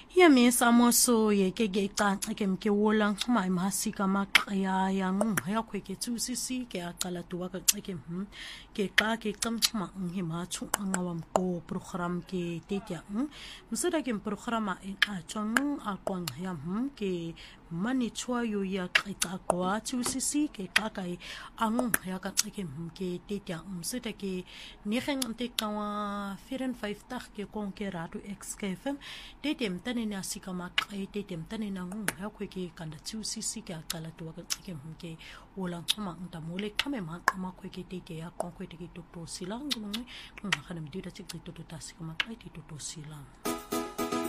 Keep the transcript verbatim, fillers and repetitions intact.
Ya mesa moso ye ke ke qaqa ke mke wolang ma masika maqaya ya ngya khweke tsusisi ke aqala tuwa ka ke hm ke qa ke qamma ngi mathu ngawam ko program ke tetya msada ke programa e a chong a qong ya hm ke mani chwa yo ya qa qwa tsusisi ke qa kai ang ya ka ke hm ke tetya msada ke ni kheng te kawa five tak ke kon ke ratu x k fm tetem tane na sika maqai tetem tane na ngu ha khweke kanda tsusisi ke aqala tuwa ka ke hm ke wolang chama nta mole khame ma qama khweke tete ya kon khwete ke to to silang ngi ngakana mdira tsikito to tasika maqai to to silang